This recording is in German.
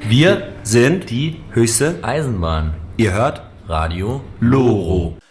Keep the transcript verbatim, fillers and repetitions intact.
Wir sind die höchste Eisenbahn. Ihr hört Radio Loro.